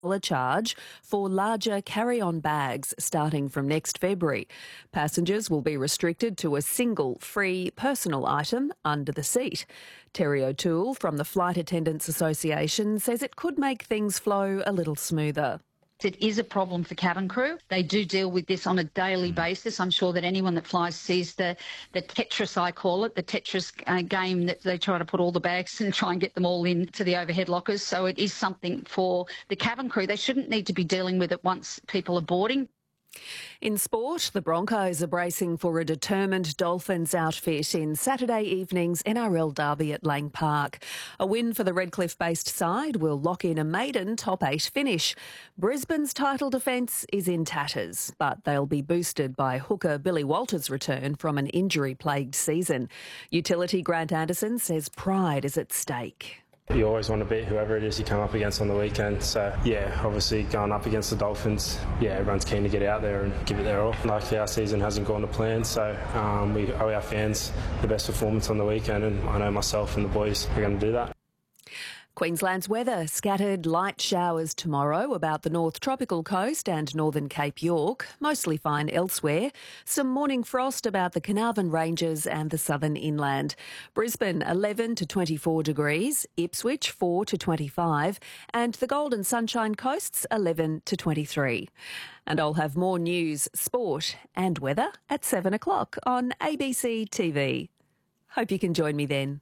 charge for larger carry-on bags starting from next February. Passengers will be restricted to a single free personal item under the seat. Terry O'Toole from the Flight Attendants Association says it could make things flow a little smoother. It is a problem for cabin crew. They do deal with this on a daily basis. I'm sure that anyone that flies sees the Tetris, I call it, the Tetris game that they try to put all the bags and try and get them all into the overhead lockers. So it is something for the cabin crew. They shouldn't need to be dealing with it once people are boarding. In sport, the Broncos are bracing for a determined Dolphins outfit in Saturday evening's NRL derby at Lang Park. A win for the Redcliffe-based side will lock in a maiden top 8 finish. Brisbane's title defence is in tatters, but they'll be boosted by hooker Billy Walters' return from an injury-plagued season. Utility Grant Anderson says pride is at stake. You always want to beat whoever it is you come up against on the weekend. So, obviously going up against the Dolphins, everyone's keen to get out there and give it their all. Like, our season hasn't gone to plan, so we owe our fans the best performance on the weekend, and I know myself and the boys are going to do that. Queensland's weather: scattered light showers tomorrow about the North Tropical Coast and northern Cape York, mostly fine elsewhere. Some morning frost about the Carnarvon Ranges and the southern inland. Brisbane 11 to 24 degrees, Ipswich 4 to 25 and the Golden Sunshine Coasts 11 to 23. And I'll have more news, sport and weather at 7 o'clock on ABC TV. Hope you can join me then.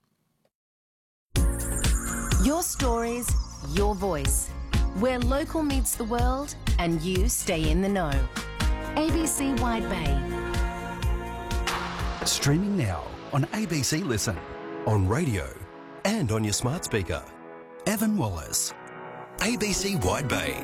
Your stories, your voice. Where local meets the world and you stay in the know. ABC Wide Bay. Streaming now on ABC Listen, on radio and on your smart speaker. Evan Wallace, ABC Wide Bay.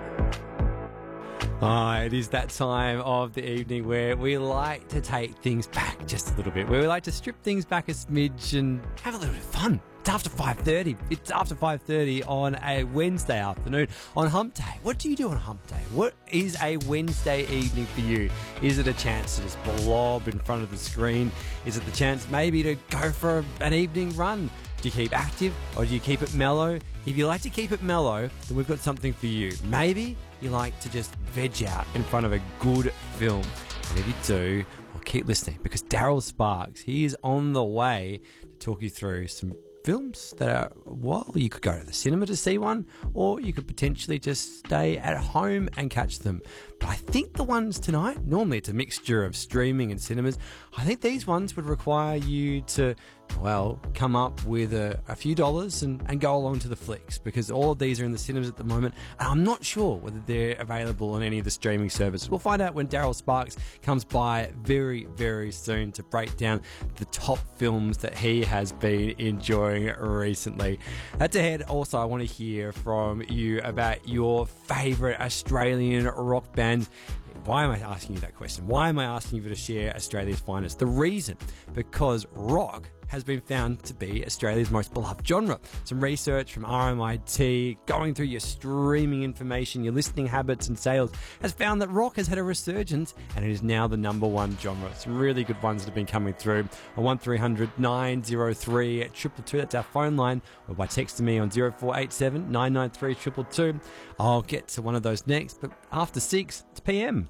It is that time of the evening where we like to take things back just a little bit, where we like to strip things back a smidge and have a little bit of fun. It's after 5:30. It's after 5:30 on a Wednesday afternoon on Hump Day. What do you do on Hump Day? What is a Wednesday evening for you? Is it a chance to just blob in front of the screen? Is it the chance maybe to go for an evening run? Do you keep active or do you keep it mellow? If you like to keep it mellow, then we've got something for you. Maybe you like to just veg out in front of a good film. And if you do, well, keep listening, because Daryl Sparks, he is on the way to talk you through some films that are, well, you could go to the cinema to see one, or you could potentially just stay at home and catch them. But I think the ones tonight, normally it's a mixture of streaming and cinemas, I think these ones would require you to, well, come up with a few dollars and go along to the flicks, because all of these are in the cinemas at the moment, and I'm not sure whether they're available on any of the streaming services. We'll find out when Daryl Sparks comes by very, very soon to break down the top films that he has been enjoying recently. That's ahead. Also, I want to hear from you about your favourite Australian rock bands. Why am I asking you that question? Why am I asking you to share Australia's finest? The reason, because rock has been found to be Australia's most beloved genre. Some research from RMIT, going through your streaming information, your listening habits and sales, has found that rock has had a resurgence and it is now the number one genre. Some really good ones that have been coming through on 1300 903 222. That's our phone line, or by texting me on 0487 993 222. I'll get to one of those next, but after 6, it's PM.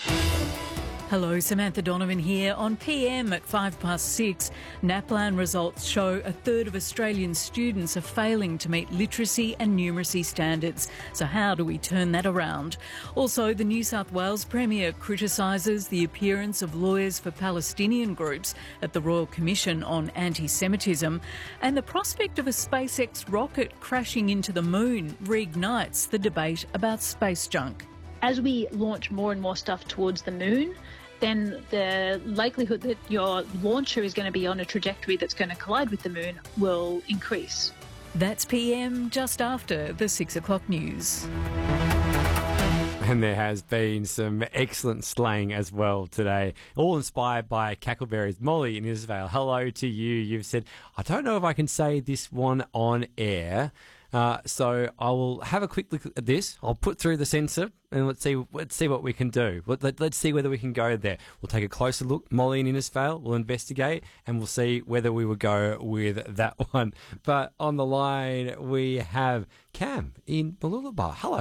Hello, Samantha Donovan here. On PM at 6:05, NAPLAN results show a third of Australian students are failing to meet literacy and numeracy standards. So how do we turn that around? Also, the New South Wales Premier criticises the appearance of lawyers for Palestinian groups at the Royal Commission on Anti-Semitism, and the prospect of a SpaceX rocket crashing into the moon reignites the debate about space junk. As we launch more and more stuff towards the moon, then the likelihood that your launcher is going to be on a trajectory that's going to collide with the moon will increase. That's PM just after the 6 o'clock news. And there has been some excellent slang as well today, all inspired by Cackleberries. Molly in Isvale, hello to you. You've said, I don't know if I can say this one on air, So I will have a quick look at this. I'll put through the sensor and let's see what we can do. Let's see whether we can go there. We'll take a closer look. Molly and Innisfail will investigate and we'll see whether we will go with that one. But on the line we have Cam in Mooloolaba. Hello.